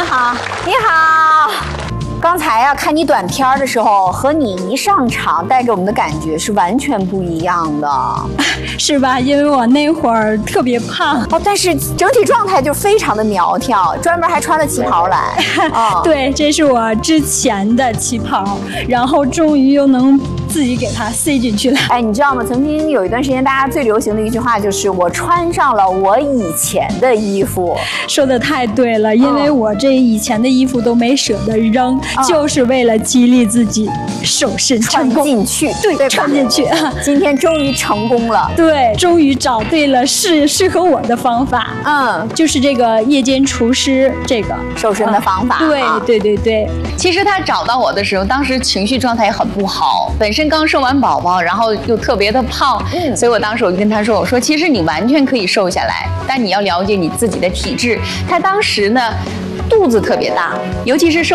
好，你好。刚才呀，看你短片的时候，和你一上场带给我们的感觉是完全不一样的， 是吧？因为我那会儿特别胖哦，但是整体状态就非常的苗条，专门还穿了旗袍来。 对，这是我之前的旗袍，然后终于又能自己给它塞进去了。 哎，你知道吗？曾经有一段时间，大家最流行的一句话就是“我穿上了我以前的衣服”。 说的太对了，因为我这以前的衣服都没舍得扔，就是为了激励自己瘦身成功。 穿进去， 对，穿进去。 今天终于成功了。 对，终于找对了适合我的方法。就是这个夜间厨师这个瘦身的方法。 对。 其实他找到我的时候，当时情绪状态也很不好，本身刚生完宝宝，然后又特别的胖，所以我当时我就跟他说，我说其实你完全可以瘦下来，但你要了解你自己的体质。他当时呢，肚子特别大，尤其是